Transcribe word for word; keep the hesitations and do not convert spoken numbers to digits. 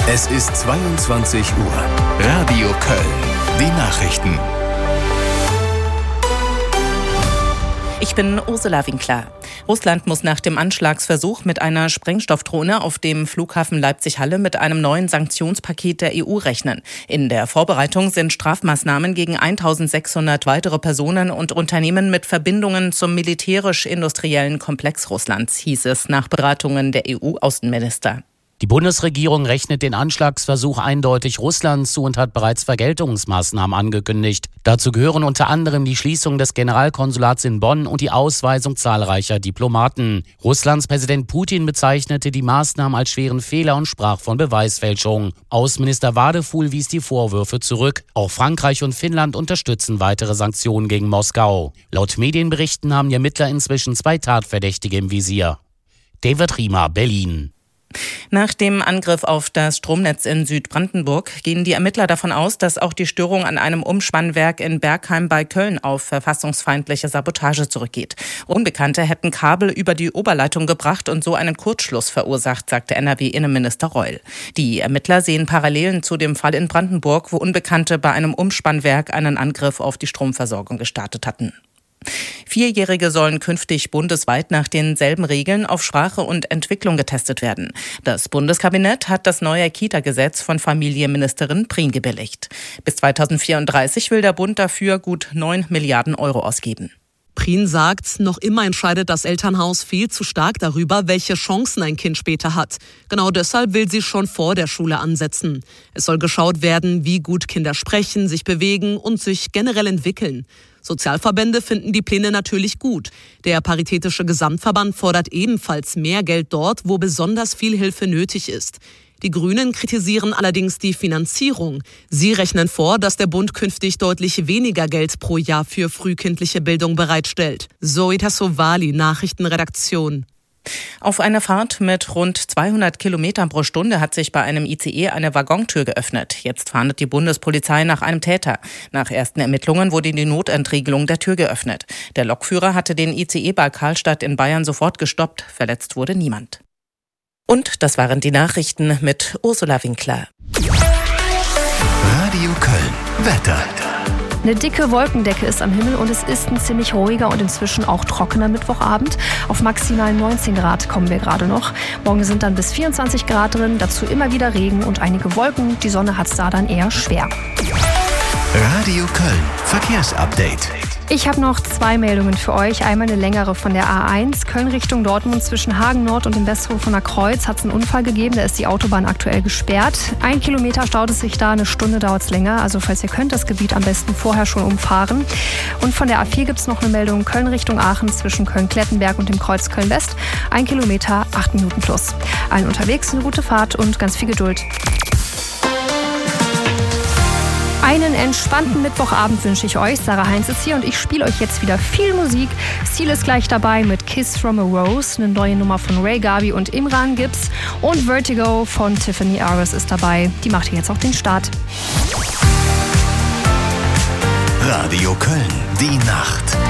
Es ist zweiundzwanzig Uhr. Radio Köln. Die Nachrichten. Ich bin Ursula Winkler. Russland muss nach dem Anschlagsversuch mit einer Sprengstoffdrohne auf dem Flughafen Leipzig-Halle mit einem neuen Sanktionspaket der E U rechnen. In der Vorbereitung sind Strafmaßnahmen gegen eintausendsechshundert weitere Personen und Unternehmen mit Verbindungen zum militärisch-industriellen Komplex Russlands, hieß es nach Beratungen der E U-Außenminister. Die Bundesregierung rechnet den Anschlagsversuch eindeutig Russland zu und hat bereits Vergeltungsmaßnahmen angekündigt. Dazu gehören unter anderem die Schließung des Generalkonsulats in Bonn und die Ausweisung zahlreicher Diplomaten. Russlands Präsident Putin bezeichnete die Maßnahmen als schweren Fehler und sprach von Beweisfälschung. Außenminister Wadefuhl wies die Vorwürfe zurück. Auch Frankreich und Finnland unterstützen weitere Sanktionen gegen Moskau. Laut Medienberichten haben die Ermittler inzwischen zwei Tatverdächtige im Visier. David Riemer, Berlin. Nach dem Angriff auf das Stromnetz in Südbrandenburg gehen die Ermittler davon aus, dass auch die Störung an einem Umspannwerk in Bergheim bei Köln auf verfassungsfeindliche Sabotage zurückgeht. Unbekannte hätten Kabel über die Oberleitung gebracht und so einen Kurzschluss verursacht, sagte N R W-Innenminister Reul. Die Ermittler sehen Parallelen zu dem Fall in Brandenburg, wo Unbekannte bei einem Umspannwerk einen Angriff auf die Stromversorgung gestartet hatten. Vierjährige sollen künftig bundesweit nach denselben Regeln auf Sprache und Entwicklung getestet werden. Das Bundeskabinett hat das neue Kita-Gesetz von Familienministerin Prien gebilligt. Bis zweitausendvierunddreißig will der Bund dafür gut neun Milliarden Euro ausgeben. Prien sagt, noch immer entscheidet das Elternhaus viel zu stark darüber, welche Chancen ein Kind später hat. Genau deshalb will sie schon vor der Schule ansetzen. Es soll geschaut werden, wie gut Kinder sprechen, sich bewegen und sich generell entwickeln. Sozialverbände finden die Pläne natürlich gut. Der Paritätische Gesamtverband fordert ebenfalls mehr Geld dort, wo besonders viel Hilfe nötig ist. Die Grünen kritisieren allerdings die Finanzierung. Sie rechnen vor, dass der Bund künftig deutlich weniger Geld pro Jahr für frühkindliche Bildung bereitstellt. Zoe Tassovali, Nachrichtenredaktion. Auf einer Fahrt mit rund zweihundert Kilometern pro Stunde hat sich bei einem I C E eine Waggontür geöffnet. Jetzt fahndet die Bundespolizei nach einem Täter. Nach ersten Ermittlungen wurde die Notentriegelung der Tür geöffnet. Der Lokführer hatte den I C E bei Karlstadt in Bayern sofort gestoppt. Verletzt wurde niemand. Und das waren die Nachrichten mit Ursula Winkler. Radio Köln. Wetter. Eine dicke Wolkendecke ist am Himmel und es ist ein ziemlich ruhiger und inzwischen auch trockener Mittwochabend. Auf maximal neunzehn Grad kommen wir gerade noch. Morgen sind dann bis vierundzwanzig Grad drin, dazu immer wieder Regen und einige Wolken. Die Sonne hat es da dann eher schwer. Radio Köln. Verkehrsupdate. Ich habe noch zwei Meldungen für euch. Einmal eine längere von der A eins. Köln Richtung Dortmund zwischen Hagen Nord und dem Westerhofener Kreuz hat es einen Unfall gegeben. Da ist die Autobahn aktuell gesperrt. Ein Kilometer staut es sich da, eine Stunde dauert es länger. Also falls ihr könnt, das Gebiet am besten vorher schon umfahren. Und von der A vier gibt es noch eine Meldung. Köln Richtung Aachen zwischen Köln-Klettenberg und dem Kreuz Köln-West. Ein Kilometer, acht Minuten plus. Allen unterwegs eine gute Fahrt und ganz viel Geduld. Einen entspannten Mittwochabend wünsche ich euch. Sarah Heinz ist hier und ich spiele euch jetzt wieder viel Musik. Seal ist gleich dabei mit Kiss from a Rose, eine neue Nummer von Ray Garvey und Imran Gibbs. Und Vertigo von Tiffany Aris ist dabei. Die macht hier jetzt auch den Start. Radio Köln, die Nacht.